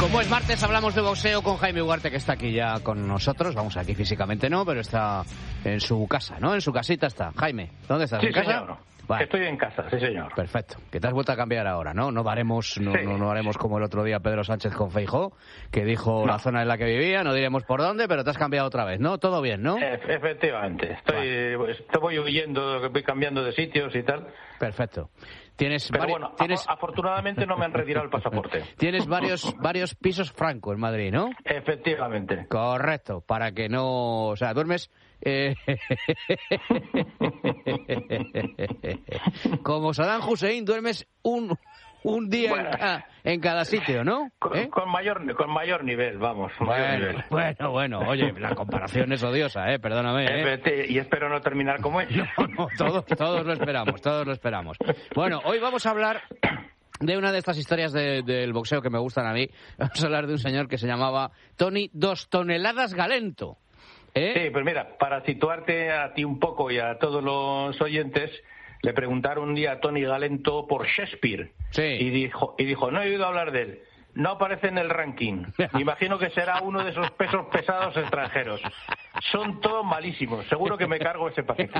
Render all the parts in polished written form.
Como es martes, hablamos de boxeo con Jaime Ugarte, que está aquí ya con nosotros. Vamos, aquí físicamente no, pero está en su casa, ¿no? En su casita está. Jaime, ¿dónde estás? Sí, ¿En casa? señor. Vale. Estoy en casa, sí, señor. Perfecto. Que te has vuelto a cambiar ahora, ¿no? No haremos como el otro día Pedro Sánchez con Feijóo, que dijo la zona en la que vivía, no diremos por dónde, pero te has cambiado otra vez, ¿no? Todo bien, ¿no? Efectivamente. Voy huyendo, voy cambiando de sitios y tal. Perfecto. Afortunadamente no me han retirado el pasaporte. Tienes varios pisos franco en Madrid, ¿no? Efectivamente. Correcto, para que no... O sea, duermes... Como Saddam Hussein, duermes un día en cada sitio, ¿no? Con mayor nivel, vamos. Bueno, oye, la comparación es odiosa, perdóname. Y espero no terminar como ellos. No, todos lo esperamos. Bueno, hoy vamos a hablar de una de estas historias del boxeo que me gustan a mí. Vamos a hablar de un señor que se llamaba Tony 2 toneladas Galento. Sí, pues mira, para situarte a ti un poco y a todos los oyentes, le preguntaron un día a Tony Galento por Shakespeare. Sí. Y dijo, no he oído hablar de él. No aparece en el ranking. Me imagino que será uno de esos pesos pesados extranjeros. Son todos malísimos. Seguro que me cargo ese paquete.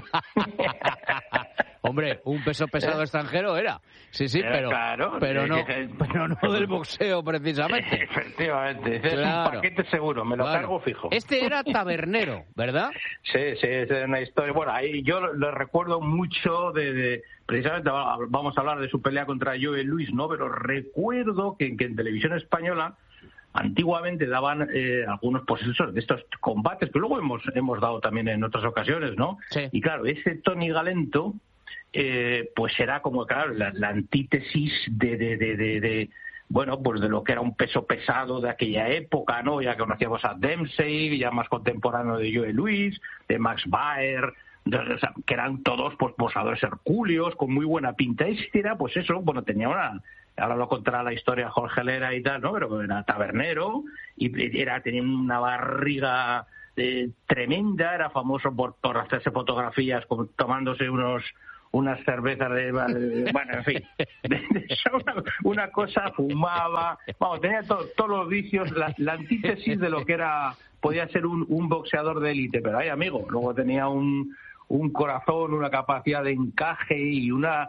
Hombre, un peso pesado extranjero era. Sí, pero, claro, pero no del boxeo precisamente. Efectivamente. Claro. Es un paquete seguro, me lo cargo fijo. Este era tabernero, ¿verdad? Sí, es una historia. Bueno, ahí yo lo recuerdo mucho precisamente vamos a hablar de su pelea contra Joe Louis, ¿no? Pero recuerdo que en televisión española antiguamente daban algunos de estos combates que luego hemos dado también en otras ocasiones, ¿no? Sí. Y claro, ese Tony Galento pues era como, claro, la antítesis de lo que era un peso pesado de aquella época, ¿no? Ya conocíamos a Dempsey, ya más contemporáneo de Joe Louis, de Max Baer, que eran todos pues boxeadores hercúleos con muy buena pinta. Este era, pues eso, bueno, tenía ahora lo contará la historia Jorge Lera y tal, ¿no? Pero era tabernero y tenía una barriga tremenda, era famoso por hacerse fotografías tomándose unas cervezas bueno, en fin, una cosa, fumaba, tenía todos los vicios, la antítesis de lo que podía ser un boxeador de élite, pero amigo, luego tenía un corazón, una capacidad de encaje y una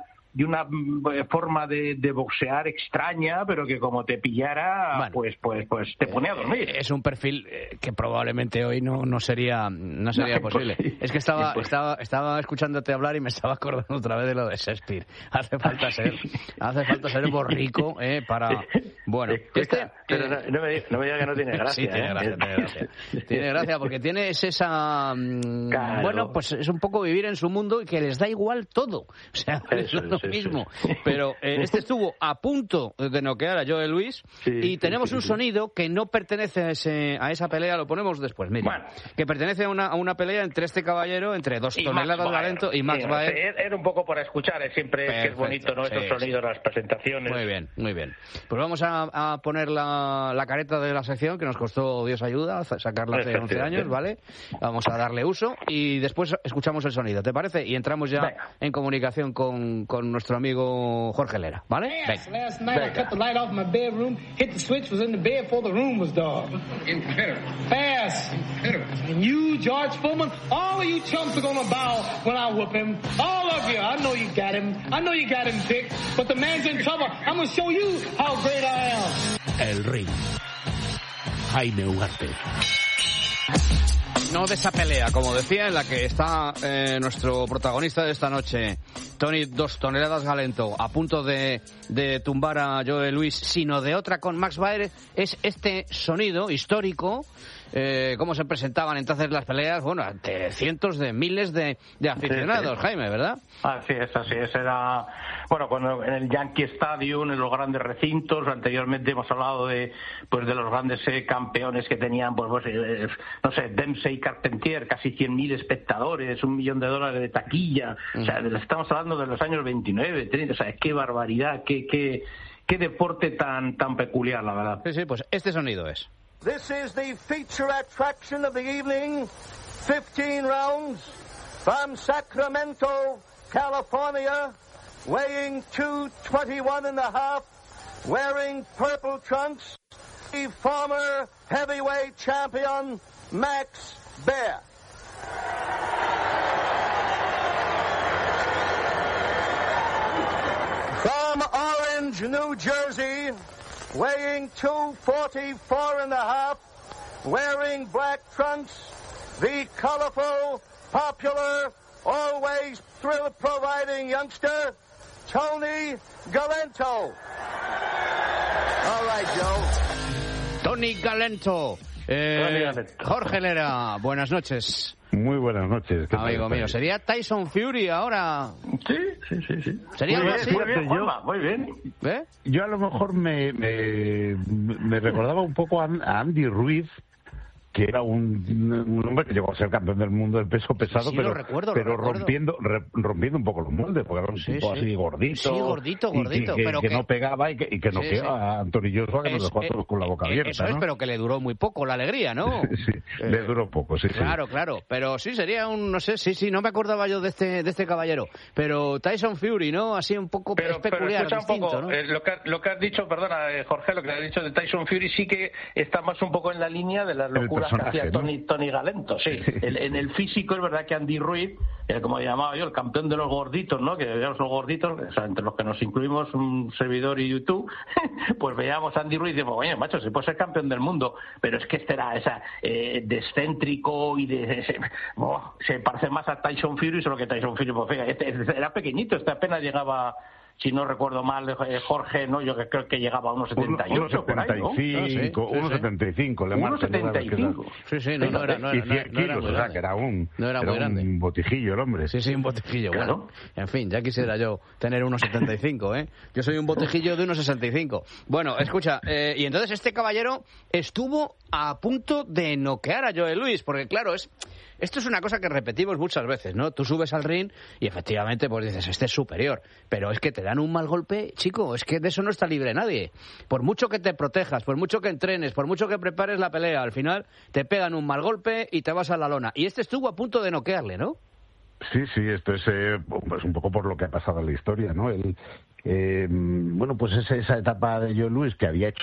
forma de boxear extraña, pero que como te pillara, pues te ponía a dormir. Es un perfil que probablemente hoy no sería posible. Es que estaba escuchándote hablar y me estaba acordando otra vez de lo de Shakespeare. Hace falta ser borrico para... Bueno, pero no me diga que no tiene gracia. Sí, tiene gracia. Tiene gracia porque tienes esa... Claro. Bueno, pues es un poco vivir en su mundo y que les da igual todo. O sea, mismo, pero este estuvo a punto de noquear a Joe Louis y tenemos un sonido que no pertenece a esa pelea, lo ponemos después, mira, que pertenece a una pelea entre este caballero, entre 2 toneladas Galento y Max Baer. Era un poco para escuchar, siempre que es bonito, ¿no? Estos sonidos, las presentaciones. Muy bien. Pues vamos a poner la careta de la sección, que nos costó Dios ayuda sacarla hace 11 años, ¿vale? Vamos a darle uso y después escuchamos el sonido, ¿te parece? Y entramos ya en comunicación con nuestro amigo Jorge Lera, ¿vale? Last night I cut the light off my bedroom, hit the switch, was in the bed before the room was dark. Fast. And you, George Foreman, all of you chumps are gonna bow when I whoop him. All of you. I know you got him. I know you got him picked. But the man's in trouble. I'm gonna show you how great I am. El ring. Jaime Ugarte. No de esa pelea, como decía, en la que está nuestro protagonista de esta noche, Tony 2 toneladas Galento, a punto de tumbar a Joe Louis, sino de otra con Max Baer, es este sonido histórico, cómo se presentaban entonces las peleas, bueno, ante cientos de miles de aficionados, Jaime, ¿verdad? Así es, era, bueno, cuando en el Yankee Stadium, en los grandes recintos, anteriormente hemos hablado de los grandes campeones que tenían, no sé, Dempsey, Carpentier, casi 100.000 espectadores, $1 millón de taquilla, o sea, estamos hablando de los años 29, 30, o sea, qué barbaridad, qué deporte tan peculiar, la verdad. Sí, pues este sonido es. This is the feature attraction of the evening, 15 rounds from Sacramento, California, weighing 221 and a half, wearing purple trunks, the former heavyweight champion, Max Baer. From Orange, New Jersey, weighing 244 and a half, wearing black trunks, the colorful, popular, always thrill-providing youngster, Tony Galento. All right, Joe. Tony Galento. Jorge Lera, buenas noches. Muy buenas noches. Amigo mío, ¿sería Tyson Fury ahora? Sí. ¿Sería muy algo así? Muy bien, Juanma, muy bien. ¿Eh? Yo a lo mejor me recordaba un poco a Andy Ruiz, que era un hombre que llegó a ser campeón del mundo del peso pesado, Sí, pero lo recuerdo. rompiendo un poco los moldes, porque era un tipo así gordito. Sí, gordito. Que no pegaba y que noqueó a Anthony Joshua, que nos dejó a todos con la boca abierta. Eso es, ¿no? pero que le duró muy poco la alegría, ¿no? Sí, le duró poco, sí. Claro, pero sí sería no sé, no me acordaba yo de este caballero. Pero Tyson Fury, ¿no? Así un poco peculiar, escucha distinto, un poco, ¿no? lo que has dicho, perdona, Jorge, lo que has dicho de Tyson Fury sí que está más un poco en la línea de las locuras que hacía Tony Galento, sí. En el físico es verdad que Andy Ruiz, como llamaba yo, el campeón de los gorditos, ¿no? Que veíamos los gorditos, o sea, entre los que nos incluimos un servidor y YouTube, pues veíamos a Andy Ruiz y decimos, oye, macho, se puede ser campeón del mundo, pero es que este era de excéntrico y se parece más a Tyson Fury, solo que Tyson Fury, pues fíjate, era pequeñito, apenas llegaba, si no recuerdo mal, Jorge, no, yo creo que llegaba a unos 78 por ahí, ¿no? 1,75, le marca. 1,75. Sí, no era y 100 kilos, o sea, que era un botijillo el hombre. Sí, un botijillo, claro. Bueno, en fin, ya quisiera yo tener 1,75, ¿eh? Yo soy un botijillo de 1,65. Bueno, escucha, y entonces este caballero estuvo a punto de noquear a Joe Louis, porque claro, esto es una cosa que repetimos muchas veces, ¿no? Tú subes al ring y efectivamente pues dices, este es superior, pero es que te dan un mal golpe, chico, es que de eso no está libre nadie. Por mucho que te protejas, por mucho que entrenes, por mucho que prepares la pelea, al final te pegan un mal golpe y te vas a la lona. Y este estuvo a punto de noquearle, ¿no? Sí, esto es un poco por lo que ha pasado en la historia, ¿no? Bueno, pues esa etapa de Joe Louis que había hecho